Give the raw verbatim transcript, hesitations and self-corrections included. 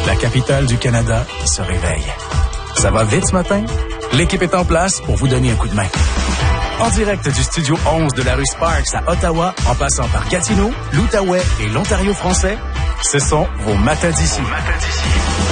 La capitale du Canada se réveille. Ça va vite ce matin? L'équipe est en place pour vous donner un coup de main. En direct du Studio onze de la rue Sparks à Ottawa, en passant par Gatineau, l'Outaouais et l'Ontario français, ce sont vos matins d'ici.